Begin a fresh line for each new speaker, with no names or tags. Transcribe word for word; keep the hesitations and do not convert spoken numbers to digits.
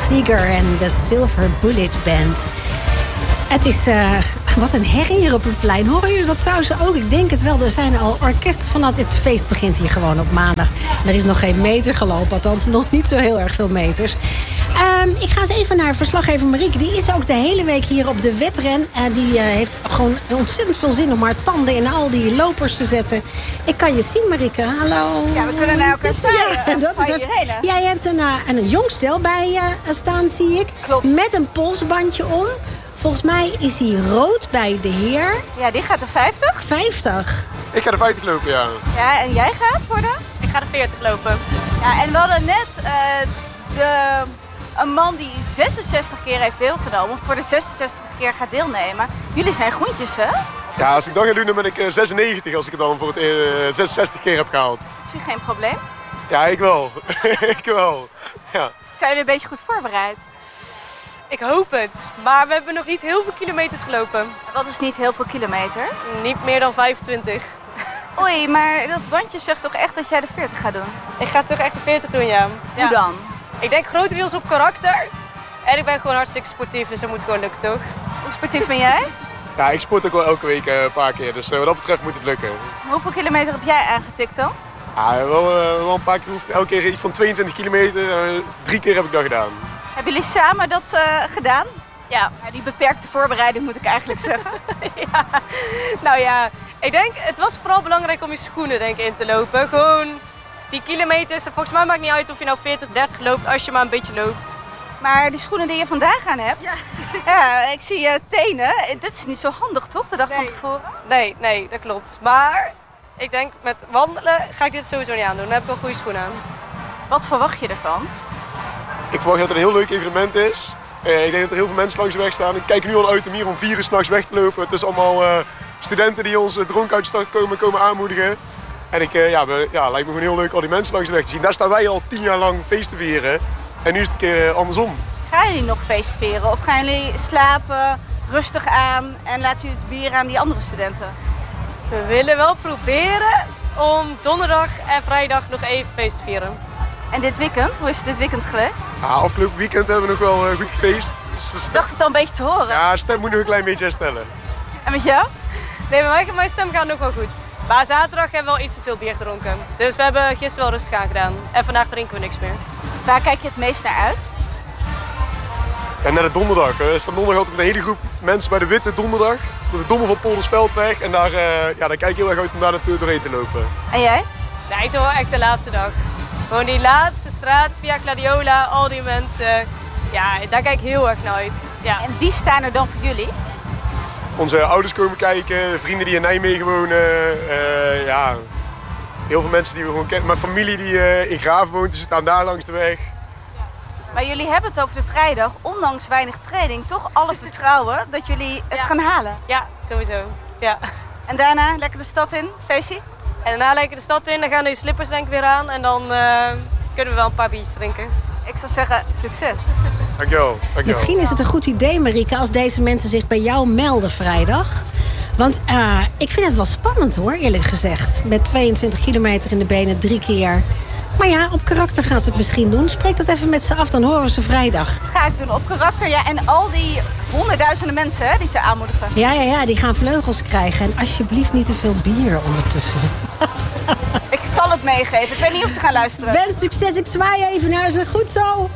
Seeger en de Silver Bullet Band. Het is... Uh, wat een herrie hier op het plein. Horen jullie dat trouwens ook? Ik denk het wel. Er zijn al orkesten vanaf. Het feest begint hier gewoon op maandag. Er is nog geen meter gelopen. Althans, nog niet zo heel erg veel meters. Um, ik ga eens even naar verslaggever Marieke. Die is ook de hele week hier op de wedren. Uh, die uh, heeft gewoon ontzettend veel zin om haar tanden in al die lopers te zetten. Ik kan je zien, Marieke. Hallo.
Ja, we kunnen naar elkaar staan.
Ja, dat is het. Jij hebt een, uh, een jong stel bij je uh, staan, zie ik.
Klopt.
Met een polsbandje om. Volgens mij is hij rood bij de heer.
Ja, die gaat de vijftig.
vijftig.
Ik ga de vijftig lopen, ja.
Ja, en jij gaat voor de?
Ik ga de veertig lopen.
Ja, en we hadden net uh, de, een man die zesenzestig keer heeft deelgenomen. Voor de zesenzestig keer gaat deelnemen. Jullie zijn groentjes, hè?
Ja, als ik dat ga doen, dan ben ik uh, zesennegentig als ik het dan voor het uh, zesenzestig keer heb gehaald.
Zie je geen probleem?
Ja, ik wel. ik wel. Ja.
Zijn jullie een beetje goed voorbereid?
Ik hoop het, maar we hebben nog niet heel veel kilometers gelopen.
Wat is niet heel veel kilometer?
Niet meer dan vijfentwintig.
Oei, maar dat bandje zegt toch echt dat jij de veertig gaat doen?
Ik ga toch echt de veertig doen, ja.
Hoe
ja.
dan?
Ik denk grotendeels op karakter. En ik ben gewoon hartstikke sportief, dus dat moet gewoon lukken, toch?
Hoe sportief ben jij?
Ja, ik sport ook wel elke week uh, een paar keer, dus uh, wat dat betreft moet het lukken.
Hoeveel kilometer heb jij aangetikt dan?
Ja, wel, uh, wel een paar keer, elke keer iets van tweeëntwintig kilometer, uh, drie keer heb ik dat gedaan.
Hebben jullie samen dat uh, gedaan?
Ja.
ja. Die beperkte voorbereiding moet ik eigenlijk zeggen.
ja. Nou ja, ik denk het was vooral belangrijk om je schoenen denk ik, in te lopen. Gewoon die kilometers, volgens mij maakt niet uit of je nou veertig, dertig loopt als je maar een beetje loopt.
Maar die schoenen die je vandaag aan hebt, ja, ja ik zie je tenen. Dit is niet zo handig toch, de dag
nee.
van tevoren?
Nee, nee, dat klopt. Maar ik denk met wandelen ga ik dit sowieso niet aandoen. Dan heb ik wel goede schoenen aan.
Wat verwacht je ervan?
Ik verwacht dat het een heel leuk evenement is. Uh, ik denk dat er heel veel mensen langs de weg staan. Ik kijk nu al uit om hier om vier uur 's nachts weg te lopen. Het is allemaal uh, studenten die ons uh, dronken uit de stad komen, komen aanmoedigen. En ik, uh, ja, we, ja, lijkt me gewoon heel leuk al die mensen langs de weg te zien. Daar staan wij al tien jaar lang feest te vieren. En nu is het een keer uh, andersom.
Gaan jullie nog feest vieren? Of gaan jullie slapen, rustig aan en laten jullie het bier aan die andere studenten?
We willen wel proberen om donderdag en vrijdag nog even feest te vieren.
En dit weekend? Hoe is het dit weekend geweest?
Ja, afgelopen weekend hebben we nog wel uh, goed gefeest.
Dus ik dacht het al een beetje te horen.
Ja, de stem moet nog een klein beetje herstellen.
En met jou?
Nee, maar mijn stem gaat nog wel goed. Maar zaterdag hebben we wel iets te veel bier gedronken. Dus we hebben gisteren wel rustig aan gedaan. En vandaag drinken we niks meer.
Waar kijk je het meest naar uit?
Ja, naar de donderdag. Er staat donderdag altijd met een hele groep mensen bij de Witte Donderdag. Door de Dommel van Poldersveldweg. En daar, uh, ja, daar kijk ik heel erg uit om daar naartoe doorheen te lopen.
En jij?
Nee, toch wel echt de laatste dag. Gewoon die laatste straat via Gladiola, al die mensen. Ja, daar kijk ik heel erg naar uit. Ja.
En wie staan er dan voor jullie?
Onze ouders komen kijken, vrienden die in Nijmegen wonen. Uh, ja, heel veel mensen die we gewoon kennen. Mijn familie die uh, in Graven woont, dus ze staan daar langs de weg.
Maar jullie hebben het over de vrijdag, ondanks weinig training, toch alle vertrouwen dat jullie het
ja.
gaan halen?
Ja, sowieso. Ja.
En daarna lekker de stad in, feestje?
En daarna lekker de stad in, dan gaan de slippers denk ik weer aan en dan uh, kunnen we wel een paar biertjes drinken.
Ik zou zeggen, succes.
Dankjewel. Dankjewel.
Misschien is het een goed idee, Marieke, als deze mensen zich bij jou melden vrijdag. Want uh, ik vind het wel spannend hoor, eerlijk gezegd. Met tweeëntwintig kilometer in de benen, drie keer. Maar ja, op karakter gaan ze het misschien doen. Spreek dat even met ze af, dan horen we ze vrijdag.
Ga ik doen op karakter, ja. En al die honderdduizenden mensen hè, die ze aanmoedigen.
Ja, ja, ja, die gaan vleugels krijgen. En alsjeblieft niet te veel bier ondertussen.
Ik zal het meegeven. Ik weet niet of ze gaan luisteren.
Wens succes, ik zwaai even naar ze. Goed zo.